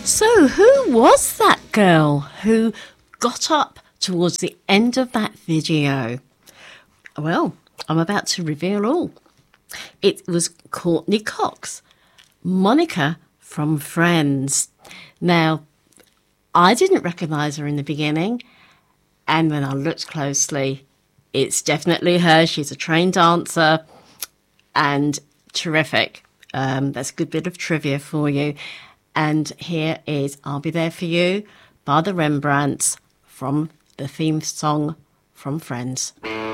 So, who was that girl who got up towards the end of that video? Well, I'm about to reveal all. It was Courtney Cox, Monica from Friends. Now, I didn't recognise her in the beginning, and when I looked closely, it's definitely her. She's a trained dancer and terrific. That's a good bit of trivia for you. And here is I'll Be There For You by the Rembrandts from the theme song from Friends.